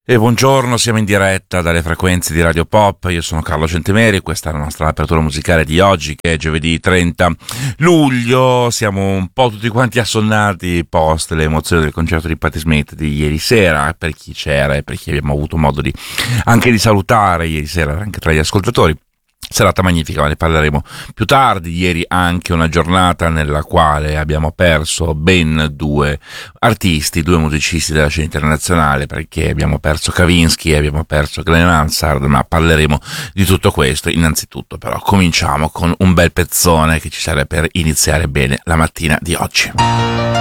E buongiorno, siamo in diretta dalle frequenze di Radio Pop, io sono Carlo Centemeri, questa è la nostra apertura musicale di oggi che è giovedì 30 luglio, siamo un po' tutti quanti assonnati post le emozioni del concerto di Patti Smith di ieri sera, per chi c'era e per chi abbiamo avuto modo anche di salutare ieri sera anche tra gli ascoltatori. Serata magnifica, ma ne parleremo più tardi. Ieri anche una giornata nella quale abbiamo perso ben due artisti, due musicisti della scena internazionale, perché abbiamo perso Kavinsky e abbiamo perso Glenn Hansard, ma parleremo di tutto questo. Innanzitutto però cominciamo con un bel pezzone che ci serve per iniziare bene la mattina di oggi.